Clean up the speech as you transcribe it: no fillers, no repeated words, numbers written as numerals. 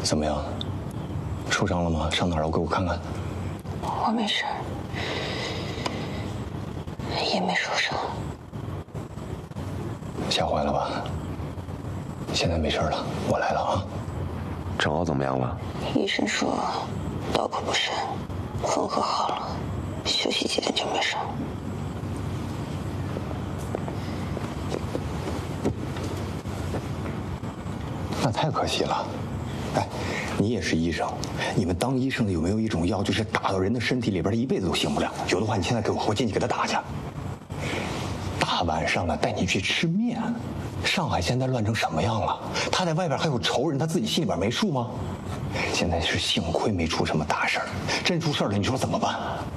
怎么样？受伤了吗？伤哪儿了？给我看看。 我没事，也没受伤。 吓坏了吧？现在没事了，我来了啊。 郑敖怎么样了？ 医生说刀口不深，缝合好了，休息几天就没事。 那太可惜了。哎，你也是医生，你们当医生的有没有一种药，就是打到人的身体里边，他一辈子都醒不了？有的话，你现在给我进去给他打去。大晚上的带你去吃面，上海现在乱成什么样了？他在外边还有仇人，他自己心里边没数吗？现在是幸亏没出什么大事儿，真出事儿了，你说怎么办？